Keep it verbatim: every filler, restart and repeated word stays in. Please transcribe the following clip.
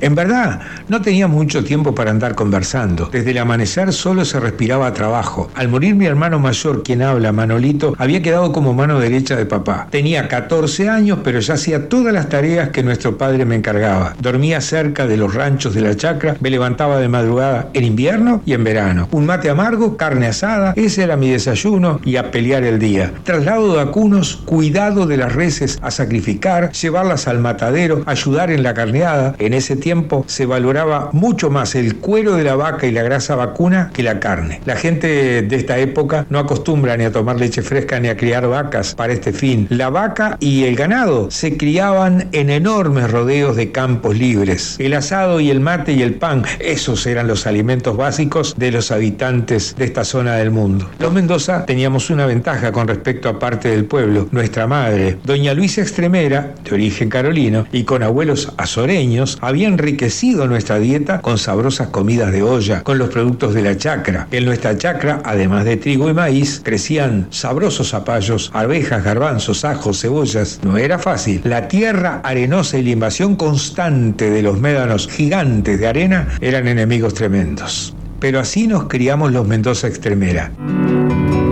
En verdad, no teníamos mucho tiempo para andar conversando. Desde el amanecer solo se respiraba trabajo. Al morir mi hermano mayor, quien habla, Manolito, había quedado como mano derecha de papá. Tenía catorce años, pero ya hacía todas las tareas que nuestro padre me encargaba. Dormía cerca de los ranchos de la chacra, me levantaba de madrugada en invierno y en verano. Un mate amargo, carne asada, ese era mi desayuno y a pelear el día. Traslado de vacunos, cuidado de las reses a sacrificar, llevarlas al matadero, ayudar en la carneada. En ese tiempo se valoraba mucho más el cuero de la vaca y la grasa vacuna que la carne. La gente de esta época no acostumbra ni a tomar leche fresca ni a criar vacas para este fin. La vaca y el ganado se criaban en enormes rodeos de campos libres. El asado y el mate y el pan, esos eran los alimentos básicos de los habitantes de esta zona del mundo. Los Mendoza teníamos una ventaja con respecto a parte del pueblo. Nuestra madre, doña Luisa Extremera, de origen carolino, y con abuelos azoreños, había enriquecido nuestra dieta con sabrosas comidas de olla, con los productos de la chacra. En nuestra chacra, además de trigo y maíz, crecían sabrosos zapallos, arvejas, garbanzos, ajos, cebollas. No era fácil. La tierra arenosa y la invasión constante de los médanos gigantes de arena eran enemigos tremendos. Pero así nos criamos los Mendoza Extremera.